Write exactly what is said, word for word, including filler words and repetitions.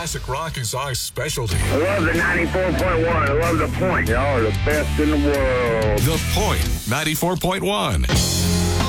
Classic rock is our specialty. I love the ninety-four point one. I love The Point. Y'all are the best in the world. The Point, ninety-four point one.